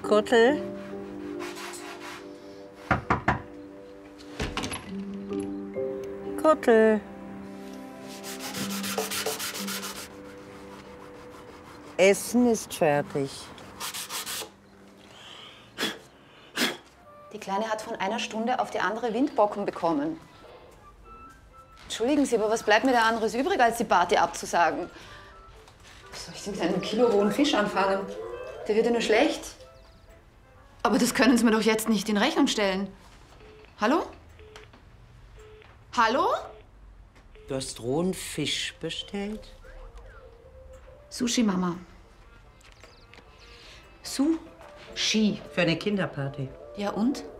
Gottel. Gottel. Essen ist fertig. Die Kleine hat von einer Stunde auf die andere Windpocken bekommen. Entschuldigen Sie, aber was bleibt mir da anderes übrig, als die Party abzusagen? Was soll ich denn mit einem Kilo rohen Fisch anfangen? Der wird ja nur schlecht. Aber das können Sie mir doch jetzt nicht in Rechnung stellen. Hallo? Hallo? Du hast rohen Fisch bestellt? Sushi, Mama. Sushi. Für eine Kinderparty. Ja und?